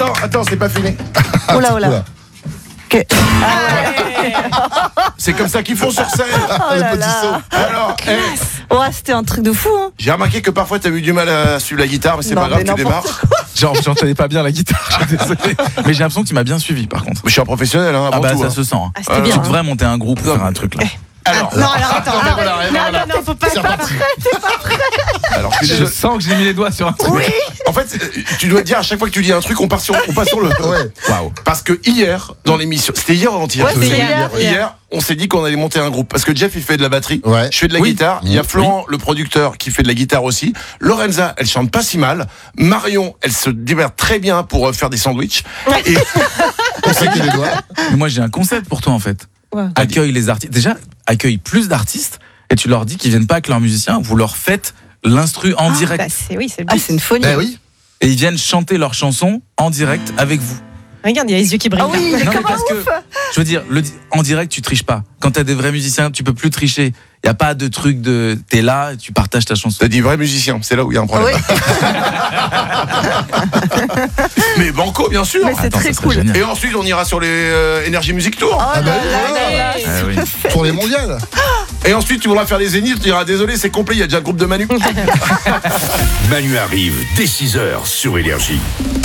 Attends, c'est pas fini. Oh là. C'est comme ça qu'ils font sur scène. Oh là là. Alors, Ouais, c'était un truc de fou, hein. j'ai remarqué que parfois t'as eu du mal à suivre la guitare, mais c'est Non, pas grave, mais tu démarres. Genre, j'entendais pas bien la guitare, je suis désolé. Mais j'ai l'impression que tu m'as bien suivi par contre. Mais je suis un professionnel, hein, avant tout. Ça hein. se sent. Hein. Ah, c'était bien. Tu devrais monter un groupe pour faire un truc là. Alors, Non, alors attends. voilà. Non, faut pas. Alors, Je sens que j'ai mis les doigts sur un truc. Oui. en fait, tu dois te dire à chaque fois que tu dis un truc, on passe sur le. Ouais. Waouh. Parce que hier, dans l'émission, c'était hier ou avant-hier Ouais, c'est hier. Hier, on s'est dit qu'on allait monter un groupe. Parce que Jeff, il fait de la batterie. Ouais. Je fais de la guitare. Il y a Florent, le producteur, qui fait de la guitare aussi. Lorenza, elle chante pas si mal. Marion, elle se démerde très bien pour faire des sandwichs. Et On sait que les doigts. Mais moi j'ai un concept pour toi en fait. Ouais. Accueille les artistes. Déjà, accueille plus d'artistes et tu leur dis qu'ils viennent pas avec leurs musiciens. Vous leur faites l'instru en direct. Bah, c'est le Ah, but. c'est une folie. Ben oui. Et ils viennent chanter leurs chansons en direct avec vous. Regarde, il y a les yeux qui brillent. Ah oui, Non, mais comme parce que, je veux dire, en direct, tu triches pas. Quand t'as des vrais musiciens, tu peux plus tricher. Il y a pas de truc de t'es là et tu partages ta chanson. t'as dit vrai musicien, c'est là où il y a un problème. Mais banco, bien sûr. Mais c'est Attends, très ça serait cool. génial. Et ensuite, on ira sur les Energy Music Tour. Oh là bah oui, là voilà. là là. Ah oui. Pour les mondiales. Et ensuite, tu voudras faire les zéniths, tu diras désolé, c'est complet, il y a déjà le groupe de Manu. Manu arrive dès 6h sur Énergie.